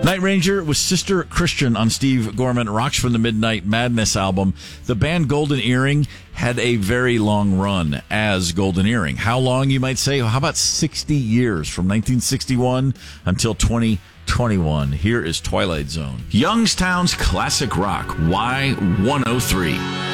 Night Ranger was Sister Christian on Steve Gorman, Rocks from the Midnight Madness album. The band Golden Earring had a very long run as Golden Earring. How long, you might say? How about 60 years, from 1961 until 2021. Here is Twilight Zone. Youngstown's classic rock, Y103.